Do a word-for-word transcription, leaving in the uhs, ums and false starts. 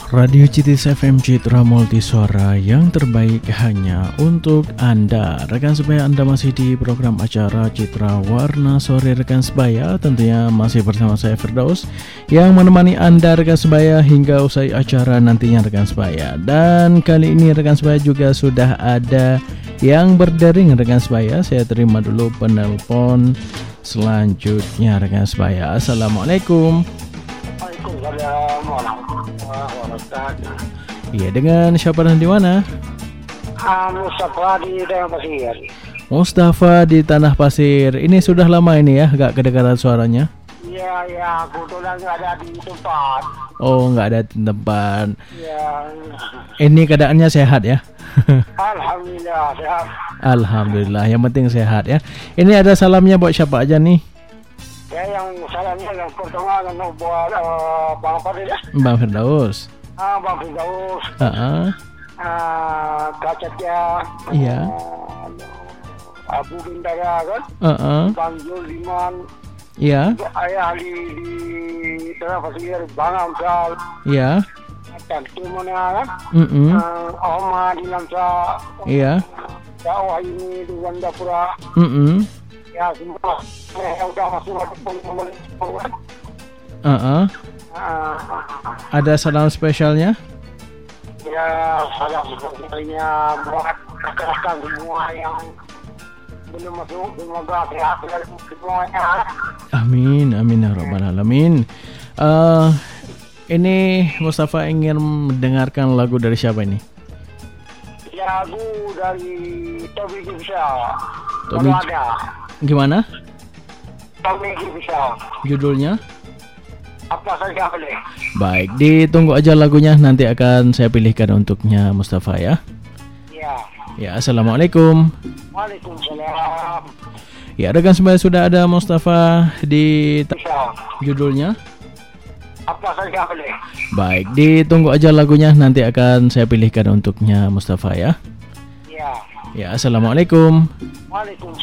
Radio Citis F M Citra Multisuara yang terbaik hanya untuk Anda. Rekan sebaya, Anda masih di program acara Citra Warna Sore rekan sebaya. Tentunya masih bersama saya Firdaus yang menemani Anda rekan sebaya hingga usai acara nantinya rekan sebaya. Dan kali ini rekan sebaya juga sudah ada yang berdering rekan sebaya. Saya terima dulu penelpon selanjutnya rekan sebaya. Assalamualaikum. Iya, dengan siapa dan di mana? Ah, Mustafa di Tanah Pasir. Mustafa di Tanah Pasir. Ini sudah lama ini ya, agak kedengaran suaranya. Iya, ya, kebetulan nggak ada di tempat. Oh, nggak ada di tempat. Iya. Ini keadaannya sehat ya? Alhamdulillah sehat. Alhamdulillah, yang penting sehat ya. Ini ada salamnya buat siapa aja nih? Ya, yang salamnya yang pertama yang buat uh, Bang Fadil ya. Bang Firdaus. Ah, Bang Firdaus. Uh-uh. Ah, Kak Catia. Iya. Uh, Abu Bintara kan. Uh-uh. Bang Juldiman. Iya. Ayah di di Tanah Pasir, Bang Amsal. Iya. Tentu mana kan. Mm-mm. Uh, Oma di Lamsa. Iya. Dakwah ini di Gandapura. Mm-mm. Ya, semua yang udah masuk ke pengumuman. Uh-uh. Uh, Ada salam spesialnya? ya, salam sebenarnya buat rekan-rekan semua yang belum masuk, semoga sehat dan semuanya. Amin, amin ya rabbal alamin. Uh, ini Mustafa ingin mendengarkan lagu dari siapa ini? Lagu dari Tommy Gibson. Tommy Kalau ada. Gimana? Tommy Gibson. Judulnya? Apa saja boleh. Baik, ditunggu aja lagunya, nanti akan saya pilihkan untuknya Mustafa ya. Ya. Ya, assalamualaikum. Waalaikumsalam. Ya, rekan semua sudah ada Mustafa di Bisa. judulnya. Apa saja boleh. Baik, ditunggu aja lagunya, nanti akan saya pilihkan untuknya Mustafa ya. Ya. Ya, assalamualaikum. Waalaikumsalam.